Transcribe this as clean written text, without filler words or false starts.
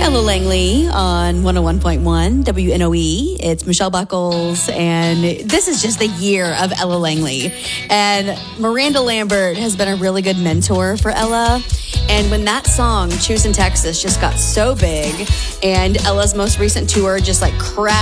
Ella Langley on 101.1 WNOE. It's Michelle Buckles, and this is just the year of Ella Langley. And Miranda Lambert has been a really good mentor for Ella. And when that song, Choose in Texas, just got so big, and Ella's most recent tour just like crashed